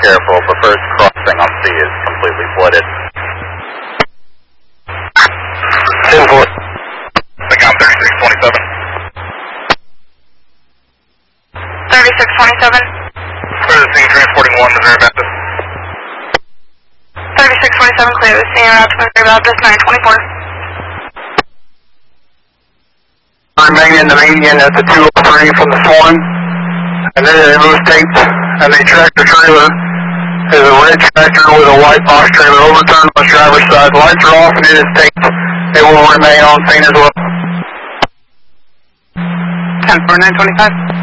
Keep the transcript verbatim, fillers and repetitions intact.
careful. The first crossing on C is completely flooded. ten four. Account thirty-six twenty-seven. thirty-six twenty-seven. Clear the scene, transporting one, Missouri Baptist. thirty-six twenty-seven, clear the scene, route to Missouri Baptist, nine twenty-four. Remain in the median at the two oh three from the Swan, and then they move taped, and they track the trailer. There's a red tractor with a white box trailer overturned on the driver's side. Lights are off and it is taped. They will remain on scene as well. ten four nine twenty-five.